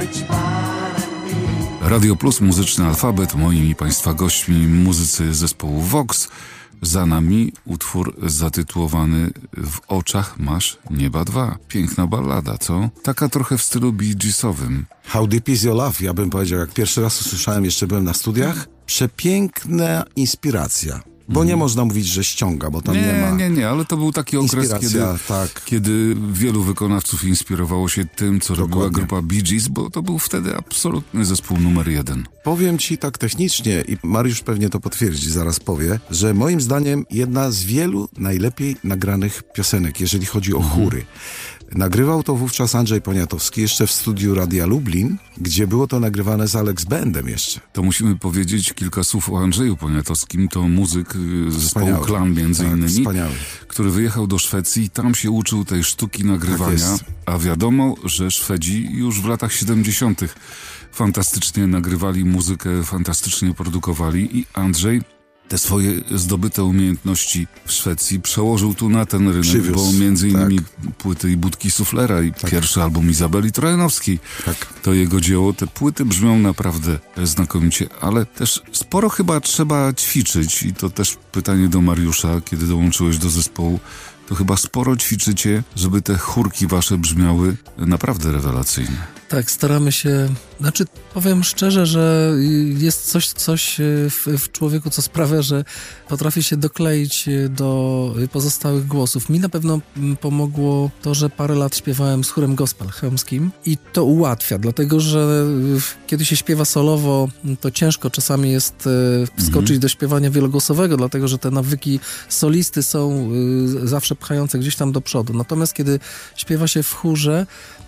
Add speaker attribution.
Speaker 1: Radio Plus, muzyczny alfabet. Moimi Państwa gośćmi muzycy zespołu Vox. Za nami utwór zatytułowany W oczach masz nieba dwa. Piękna ballada, co? Taka trochę w stylu Bee Geesowym.
Speaker 2: How Deep Is Your Love, ja bym powiedział, jak pierwszy raz usłyszałem, jeszcze byłem na studiach. Przepiękna inspiracja. Bo nie można mówić, że ściąga, bo tam nie ma...
Speaker 1: Nie, ale to był taki okres, kiedy wielu wykonawców inspirowało się tym, co robiła grupa Bee Gees, bo to był wtedy absolutny zespół numer 1.
Speaker 2: Powiem ci tak technicznie, i Mariusz pewnie to potwierdzi, zaraz powie, że moim zdaniem jedna z wielu najlepiej nagranych piosenek, jeżeli chodzi o chóry. Nagrywał to wówczas Andrzej Poniatowski jeszcze w studiu Radia Lublin, gdzie było to nagrywane z Alex Bandem jeszcze.
Speaker 1: To musimy powiedzieć kilka słów o Andrzeju Poniatowskim. To muzyk zespołu Klan między innymi, który wyjechał do Szwecji i tam się uczył tej sztuki nagrywania. Tak, a wiadomo, że Szwedzi już w latach 70. fantastycznie nagrywali muzykę, fantastycznie produkowali i Andrzej te swoje zdobyte umiejętności w Szwecji przełożył tu na ten rynek, bo między innymi płyty i budki Suflera i pierwszy album Izabeli Trojanowskiej. To jego dzieło. Te płyty brzmią naprawdę znakomicie, ale też sporo chyba trzeba ćwiczyć i to też pytanie do Mariusza, kiedy dołączyłeś do zespołu. To chyba sporo ćwiczycie, żeby te chórki wasze brzmiały naprawdę rewelacyjnie.
Speaker 3: Tak, staramy się, powiem szczerze, że jest coś w człowieku, co sprawia, że potrafi się dokleić do pozostałych głosów. Mi na pewno pomogło to, że parę lat śpiewałem z chórem gospel chełmskim i to ułatwia, dlatego że kiedy się śpiewa solowo, to ciężko czasami jest wskoczyć do śpiewania wielogłosowego, dlatego że te nawyki solisty są zawsze pchające gdzieś tam do przodu. Natomiast kiedy śpiewa się w chórze,